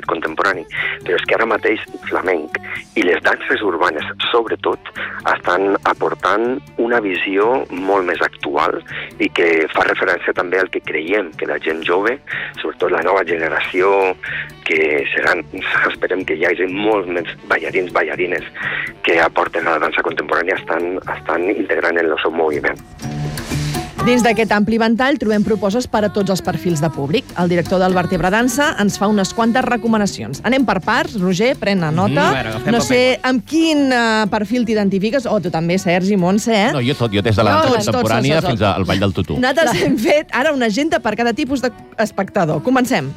contemporani, però és que ara mateix flamenc i les danses urbanes, sobretot, estan aportant una visió molt més actual i que fa referència també al que creiem que la gent jove, sobretot la nova generació, que seran, esperem que hi hagi molts més ballarins, ballarines que aporten a la dansa contemporània, estan integrant en el seu moviment. Dins d'aquest ampli ventall trobem propostes per a tots els perfils de públic. El director del Vertebra Dansa ens fa unes quantes recomanacions. Anem per parts. Roger, pren nota. No sé amb quin perfil t'identifiques, o tu també, Sergi, Montse, No, jo tot, jo des de la dansa contemporània fins al ball del tutú. Nosaltres hem fet ara una agenda per cada tipus d'espectador. Comencem.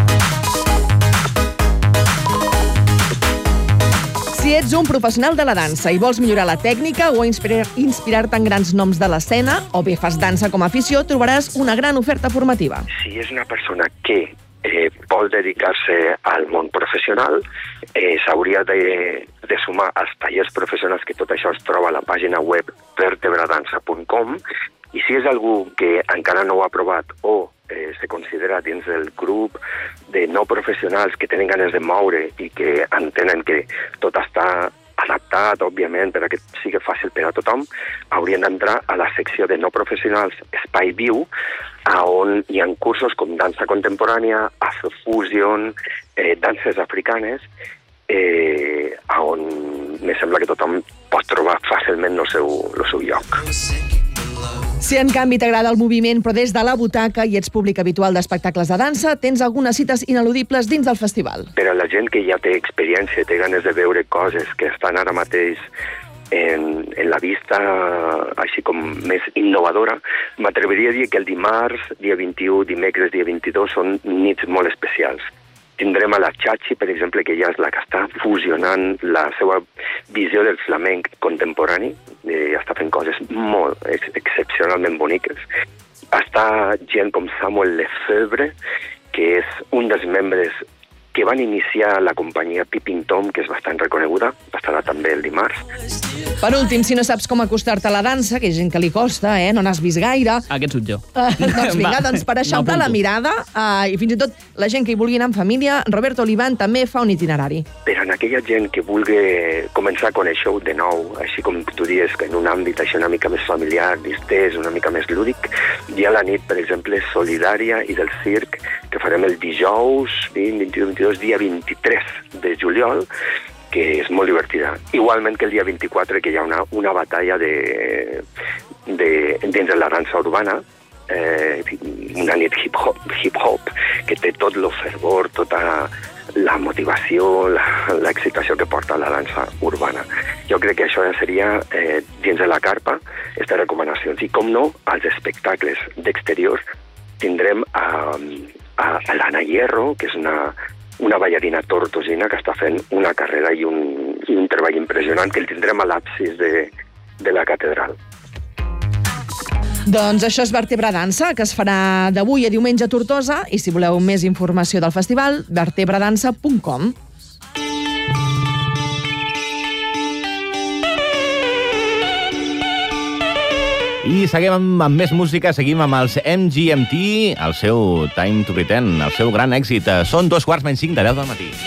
Si ets un professional de la dansa i vols millorar la tècnica o inspirar-te en grans noms de l'escena, o bé fas dansa com a afició, trobaràs una gran oferta formativa. Si és una persona que vol dedicar-se al món professional, s'hauria de sumar als tallers professionals, que tot això es troba a la pàgina web vertebradansa.com, i si és algú que encara no ho ha provat o se considera dins del grup de no professionals que tenen ganes de moure i que entenen que tot està adaptat, òbviament, perquè sigui fàcil per a tothom, haurien d'entrar a la secció de no professionals Espai Viu, on hi ha cursos com dansa contemporània, afrofusion, danses africanes, on me sembla que tothom pot trobar fàcilment el seu lloc. Si en canvi t'agrada el moviment però des de la butaca i ets públic habitual d'espectacles de dansa, tens algunes cites ineludibles dins del festival. Per a la gent que ja té experiència, té ganes de veure coses que estan ara mateix en la vista així com més innovadora, m'atreviria a dir que el dimarts, dia 21, dimecres, dia 22, són nits molt especials. Tindrem a la Chachi, per exemple, que ja és la que està fusionant la seva visió del flamenc contemporani, està fent coses molt excepcionalment boniques. Està gent com Samuel Lefebvre, que és un dels membres que van iniciar la companyia Peeping Tom, que és bastant reconeguda, estarà també el dimarts. Per últim, si no saps com acostar-te a la dansa, que hi ha gent que li costa, no n'has vist gaire... Aquest sóc jo. Doncs vinga, per eixamplar la mirada, i fins i tot la gent que hi vulgui anar en família, Roberto Olivan també fa un itinerari. Per a aquella gent que vulgui començar a conèixer-ho de nou, així com tu dius, que en un àmbit així una mica més familiar, distès, una mica més lúdic, hi ha la nit, per exemple, solidària i del circ, que farem el dijous, 20, 21, 22, dia 23 de juliol, que és molt divertida. Igualment que el dia 24, que hi ha una batalla dins de la dansa urbana, una nit hip-hop, que té tot el fervor, tota la motivació, l'excitació que porta la dansa urbana. Jo crec que això ja seria, dins de la carpa, aquestes recomanacions. I com no, als espectacles d'exterior tindrem a l'Anna Hierro, que és una ballarina tortosina que està fent una carrera i un treball impressionant, que el tindrem a l'absis de la catedral. Doncs això és Vertebra Dansa, que es farà d'avui a diumenge a Tortosa, i si voleu més informació del festival, vertebradansa.com. I seguim amb més música, seguim amb els MGMT, el seu Time to Pretend, el seu gran èxit. Són 5:45 del matí.